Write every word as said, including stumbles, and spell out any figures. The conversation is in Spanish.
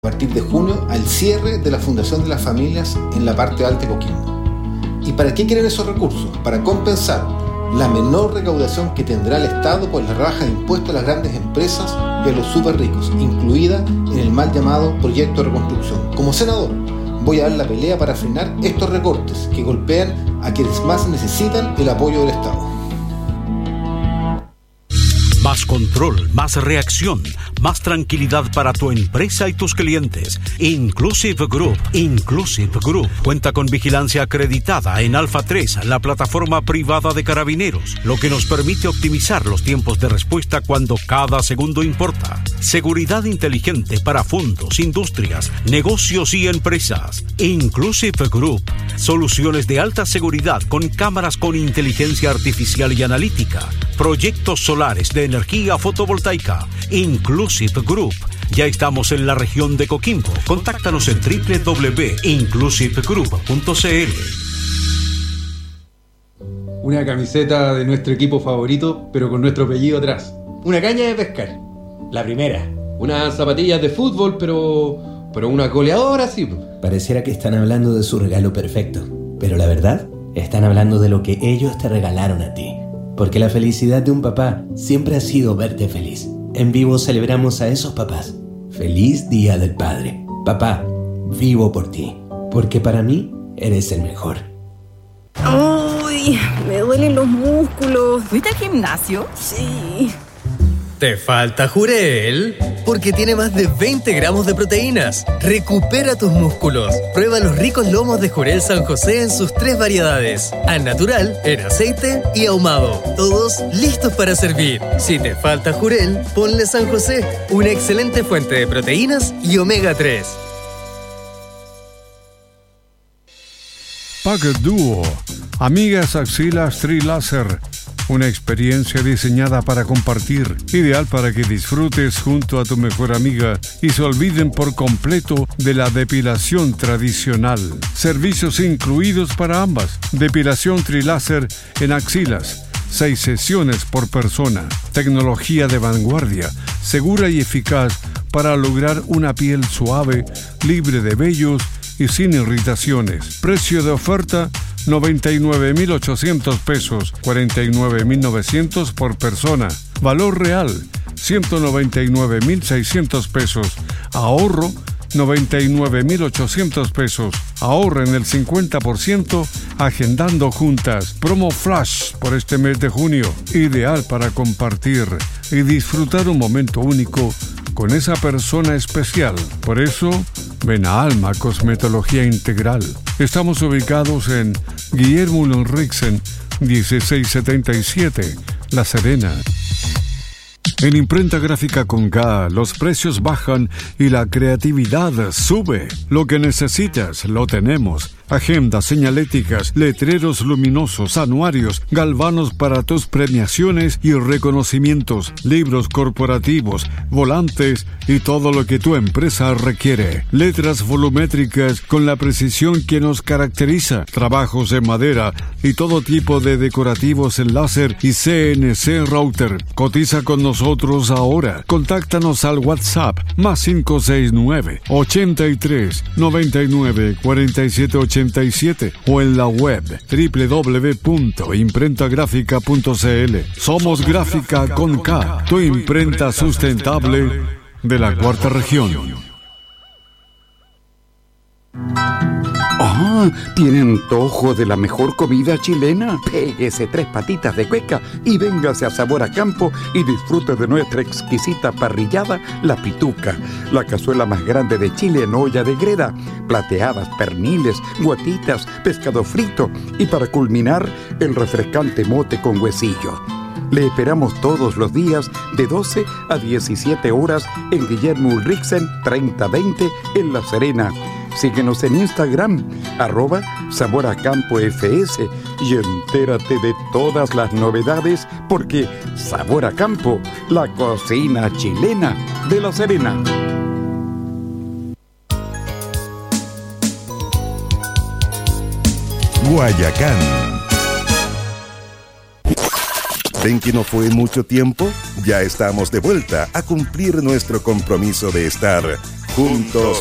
a partir de junio al cierre de la Fundación de las Familias en la parte alta de Coquimbo. ¿Y para qué quieren esos recursos? Para compensar la menor recaudación que tendrá el Estado por la rebaja de impuestos a las grandes empresas y a los súper ricos, incluida en el mal llamado proyecto de reconstrucción. Como senador, voy a dar la pelea para frenar estos recortes que golpean a quienes más necesitan el apoyo del Estado. Más control, más reacción, más tranquilidad para tu empresa y tus clientes. Inclusive Group. Inclusive Group cuenta con vigilancia acreditada en Alfa tres, la plataforma privada de carabineros, lo que nos permite optimizar los tiempos de respuesta cuando cada segundo importa. Seguridad inteligente para fondos, industrias, negocios y empresas. Inclusive Group. Soluciones de alta seguridad con cámaras con inteligencia artificial y analítica. Proyectos solares de energía fotovoltaica. Inclusive Group. Ya estamos en la región de Coquimbo. Contáctanos en doble u doble u doble u punto inclusive group punto c l. Una camiseta de nuestro equipo favorito, pero con nuestro apellido atrás. Una caña de pescar. La primera. Unas zapatillas de fútbol, pero... pero una goleadora, sí. Pareciera que están hablando de su regalo perfecto, pero la verdad, están hablando de lo que ellos te regalaron a ti. Porque la felicidad de un papá siempre ha sido verte feliz. En Vivo celebramos a esos papás. Feliz Día del Padre. Papá, vivo por ti. Porque para mí, eres el mejor. ¡Uy! Me duelen los músculos. ¿Fuiste al gimnasio? Sí. ¿Te falta Jurel? Porque tiene más de veinte gramos de proteínas. Recupera tus músculos. Prueba los ricos lomos de Jurel San José en sus tres variedades. Al natural, en aceite y ahumado. Todos listos para servir. Si te falta Jurel, ponle San José. Una excelente fuente de proteínas y omega tres. Pack Duo. Amigas Axilas Triláser. Una experiencia diseñada para compartir, ideal para que disfrutes junto a tu mejor amiga y se olviden por completo de la depilación tradicional. Servicios incluidos para ambas. Depilación triláser en axilas. Seis sesiones por persona. Tecnología de vanguardia, segura y eficaz para lograr una piel suave, libre de vellos y sin irritaciones. Precio de oferta: noventa y nueve mil ochocientos pesos, cuarenta y nueve mil novecientos por persona. Valor real: ciento noventa y nueve mil seiscientos pesos. Ahorro: noventa y nueve mil ochocientos pesos. Ahorren el cincuenta por ciento agendando juntas. Promo Flash por este mes de junio. Ideal para compartir y disfrutar un momento único con esa persona especial. Por eso, ven a Alma Cosmetología Integral. Estamos ubicados en Guillermo Ulriksen, dieciséis setenta y siete, La Serena. En Imprenta Gráfica con K, los precios bajan y la creatividad sube. Lo que necesitas, lo tenemos. Agendas señaléticas, letreros luminosos, anuarios, galvanos para tus premiaciones y reconocimientos, libros corporativos, volantes y todo lo que tu empresa requiere. Letras volumétricas con la precisión que nos caracteriza. Trabajos en madera y todo tipo de decorativos en láser y C N C router. Cotiza con nosotros ahora. Contáctanos al WhatsApp más cinco seis nueve, ochenta y tres, noventa y nueve, cuarenta y siete ochenta y siete o en la web doble u doble u doble u punto imprenta gráfica punto c l. Somos Gráfica con K, tu imprenta sustentable de la cuarta región. ¡Ah! ¿Tiene antojo de la mejor comida chilena? Péguese tres patitas de cueca y véngase a Sabor a Campo y disfrute de nuestra exquisita parrillada, La Pituca, la cazuela más grande de Chile en olla de greda, plateadas, perniles, guatitas, pescado frito y para culminar, el refrescante mote con huesillo. Le esperamos todos los días de doce a diecisiete horas en Guillermo Ulriksen treinta veinte en La Serena. Síguenos en Instagram, arroba Sabor a Campo F S y entérate de todas las novedades porque Sabor a Campo, la cocina chilena de La Serena. Guayacán. ¿Ven que no fue mucho tiempo? Ya estamos de vuelta a cumplir nuestro compromiso de estar Juntos